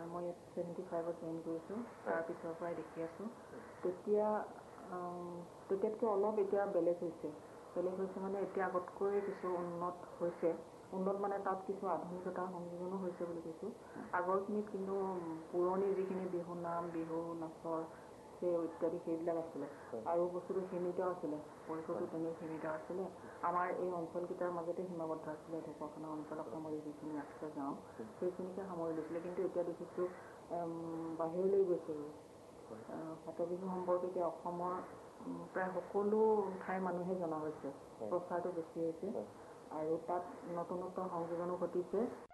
মই 75ত জইন কৰিছোঁ তাৰ পিছৰ পৰাই দেখি আছোঁ তেতিয়াতকৈ অলপ এতিয়া বেলেগ হৈছে মানে এতিয়া আগতকৈ কিছু উন্নত মানে তাত কিছু আধুনিকতা সংযোজনো হৈছে বুলি কৈছোঁ আগৰখিনিত কিন্তু পুৰণি যিখিনি বিহু নাচৰ সেই ইত্যাদি সেইবিলাক আছিলে আৰু বস্তুটো সীমিত আছিলে পৰিসৰটো তেনেই সীমিত আছিলে আমাৰ এই অঞ্চলকেইটাৰ মাজতে সীমাবদ্ধ আছিলে ঢকুৱাখানা অঞ্চলক সামৰি যিখিনি আছে গাঁও সেইখিনিকে সামৰি লৈছিলে কিন্তু এতিয়া দেখিছোঁ বাহিৰলৈ গৈছে ফাট বিহু সম্পৰ্কে এতিয়া অসমৰ প্ৰায় সকলো ঠাইৰ মানুহে জনা হৈছে প্ৰচাৰটো বেছি হৈছে আৰু তাত নতুন সংযোজনো ঘটিছে